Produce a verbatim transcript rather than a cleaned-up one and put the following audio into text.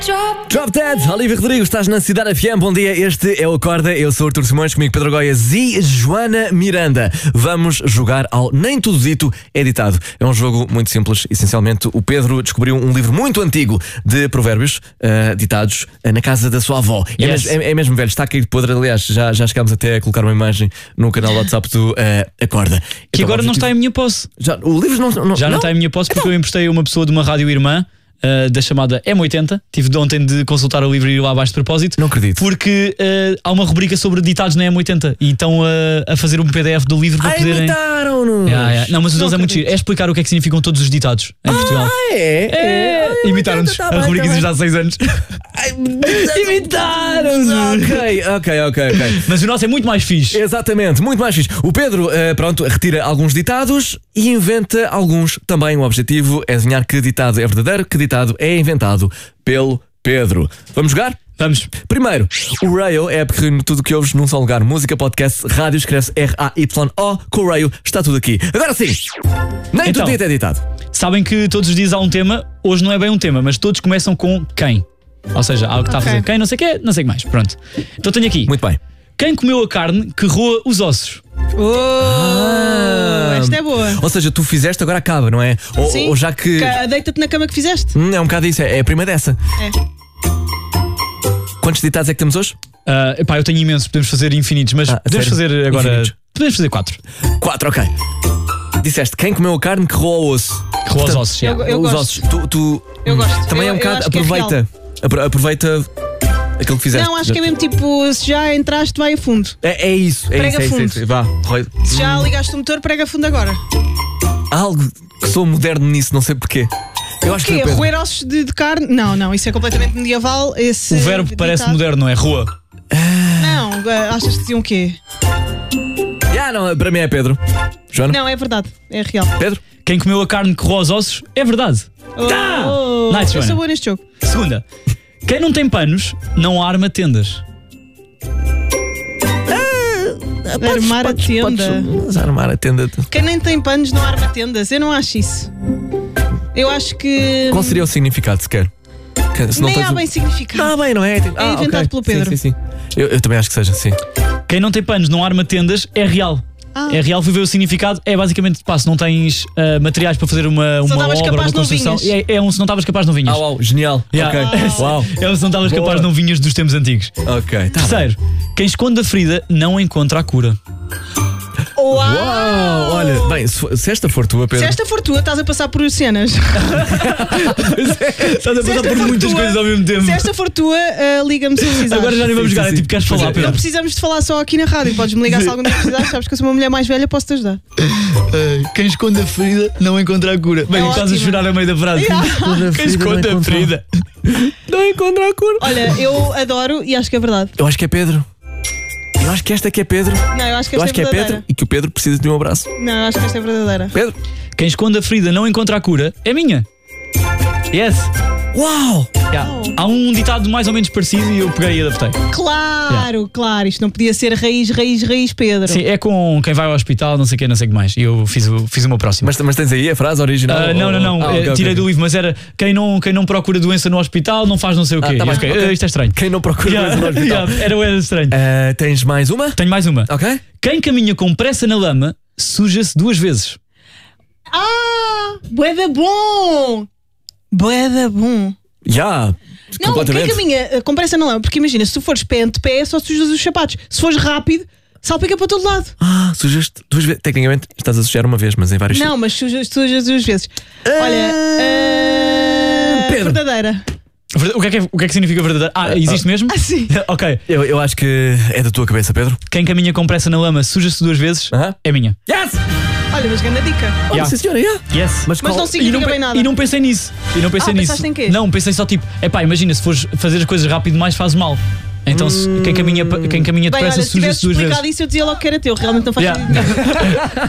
Drop Dead, Olivia Rodrigo, estás na Cidade F M, bom dia, este é o Acorda, eu sou o Artur Simões, comigo Pedro Goiás e Joana Miranda. Vamos jogar ao Nem Tudo Dito Editado. É um jogo muito simples, essencialmente o Pedro descobriu um livro muito antigo de provérbios uh, ditados uh, na casa da sua avó. É, Yes. mesmo, é, é mesmo velho, está a cair de podre, aliás, já, já chegámos até a colocar uma imagem no canal WhatsApp do uh, Acorda. Que Então, agora não objetivo- está em minha posse. Já, o livro não, não Já não, não? está em minha posse porque eu emprestei a uma pessoa de uma rádio irmã uh, da chamada M oitenta. Tive de ontem de consultar o livro e ir lá abaixo de propósito. Não acredito. Porque uh, há uma rubrica sobre ditados na M oitenta e estão uh, a fazer um P D F do livro para Ah, poderem. imitaram-nos! Yeah, yeah. Não, mas o deles é muito giro. É explicar o que é que significam todos os ditados em Portugal. Ah, é? É, Ah, imitaram-nos. tá A bem, rubrica tá existe bem. há seis anos. Imitaram-nos. Ok, ok, ok, ok. Mas o nosso é muito mais fixe. Exatamente, muito mais fixe. O Pedro, eh, pronto, retira alguns ditados e inventa alguns também. O objetivo é adivinhar que ditado é verdadeiro, que ditado é inventado pelo Pedro. Vamos jogar? Vamos. Primeiro, o Rayo é a app que reúne tudo o que ouves num só lugar. Música, podcast, rádio, escreve-se R A Y O. Com o Rayo está tudo aqui. Agora sim, nem Então. tudo dito é ditado. Sabem que todos os dias há um tema. Hoje não é bem um tema, mas todos começam com quem. Ou seja, algo que está a Ok. fazer quem, não sei o quê, não sei o que mais. Pronto. Então tenho aqui. Muito bem. Quem comeu a carne que roa os ossos? Oh, Ah. esta é boa. Ou seja, tu fizeste, agora acaba, não é? Ou, Sim. ou já que. Ca- Deita-te na cama que fizeste. Hum, é um bocado isso, é, é a prima dessa. É. Quantos ditados é que temos hoje? Ah, epá, eu tenho imensos, podemos fazer infinitos, mas Ah, podemos sério? fazer agora. Infinitos. Podemos fazer quatro. Quatro, ok. Disseste quem comeu a carne que roa o osso. Que roa os Portanto, ossos. já. eu- eu os gosto. ossos. Tu, tu Eu gosto. também Eu- é um eu bocado. acho que é Aproveita. Apro- aproveita aquilo que fizeste. Não, acho que é mesmo tipo, se já entraste, vai a fundo. É, é isso. É Prega isso, é isso, é fundo. isso. Vá, Roy. Se já ligaste o motor, prega fundo agora. Há algo que sou moderno nisso, não sei porquê. Eu acho O quê? que. Pedro, Roer ossos de, de carne? Não, não, isso é completamente medieval. Esse O verbo ditado. parece moderno, não é? Roa. Não, eh, achas que diziam o quê? Ah, não, para mim é Pedro. Joana? Não, é verdade, é real. Pedro? Quem comeu a carne que roa os ossos é verdade. Tá! Oh, Nice, eu Joana. sou boa neste jogo. Segunda. Quem não tem panos não arma tendas. Armar a tenda. Podes armar a tenda. Quem nem tem panos não arma tendas. Eu não acho isso. Eu acho que Qual seria o significado sequer? Que- se não nem tens há o- bem significado. Ah, bem, não é? Tipo, ah, inventado ok. pelo Pedro. Sim, sim, sim. Eu, eu também acho que seja, sim. Quem não tem panos não arma tendas é real. Ah. É real, fui ver o significado. É basicamente, pá, se não tens ah, materiais para fazer uma, uma estavas obra, capaz, uma não construção. vinhas. É, é um se não estavas capaz, não vinhas. Ah, uau, genial. Yeah. Ok. Uau. É um se não estavas Boa. capaz, não vinhas dos tempos antigos. Ok, tá bem. Terceiro, quem esconde a ferida não encontra a cura. Uau! Uau, olha, bem, se, for- se esta for tua, Pedro. Se esta for tua, estás a passar por cenas. Estás a Se passar esta por for muitas tua- coisas ao mesmo tempo. Se esta for tua, ah, liga-me se precisares. Agora já nem vamos Sim, jogar, sim, é tipo, sim. queres Pois falar, é. Pedro? Não precisamos de falar só aqui na rádio. Podes-me ligar se algum dia precisares. Sabes que eu sou uma mulher mais velha, posso-te ajudar. Quem esconde a ferida não encontra a cura. Bem, É estás a ótimo. chorar a meio da frase. Yeah. Quem esconde a ferida Não encontra a cor. Olha, eu adoro e acho que é verdade. Eu acho que é Pedro. Eu acho que esta é que é Pedro. Não, eu acho que Eu esta acho que é é verdadeira. Pedro e que o Pedro precisa de um abraço. Não, eu acho que esta é verdadeira. Pedro? Quem esconde a ferida não encontra a cura é minha. Yes. Uau! Yeah. Há um ditado mais ou menos parecido e eu peguei e adaptei. Claro, claro. Isto não podia ser raiz, raiz, raiz, Pedro. Sim, é com quem vai ao hospital, não sei o que, não sei o que mais. E eu fiz o, fiz o meu próximo. Mas, mas tens aí a frase original? Ah, não, não, não. Ah, eh, ok, tirei ok. do livro, mas era quem não, quem não procura doença no hospital não faz não sei o quê. Ah, tá E eu bem, fiquei, ok. "Ah, isto é estranho. Quem não procura Yeah, doença no hospital. yeah, era, era estranho. Ah, tens mais uma? Tenho mais uma. Ok. Quem caminha com pressa na lama suja-se duas vezes. Ah, boeda bom! Boeda bom. Já. Não, quem completamente. caminha eh, com pressa não é, porque imagina, se tu fores pé ante pé, só sujas os sapatos. Se fores rápido, salpica para todo lado. Ah, sujaste duas vezes. Tecnicamente estás a sujar uma vez, mas em vários Não, mas sujas, sujas duas vezes. Olha, eh, Pedro. verdadeira. Verda- O que é que, é- o que é que significa verdadeiro? Ah, existe mesmo? Ah, sim. Ok. Eu, eu acho que é da tua cabeça, Pedro. Quem caminha com pressa na lama suja-se duas vezes Aham. é minha. Yes! Olha, mas grande dica. Oh, Yeah. sim, senhora, yeah. Yes. Mas, Mas qual... não E significa não, pe- bem nada. e não pensei nisso. E não pensei Ah, nisso. pensaste em quê? Não, pensei só tipo, epá, imagina, se fores fazer as coisas rápido demais, faz mal. Então se- quem caminha, quem caminha Bem, depressa olha, se suja-se tivesse duas explicado vezes. isso, eu dizia logo que era teu. Realmente não faz Yeah. sentido.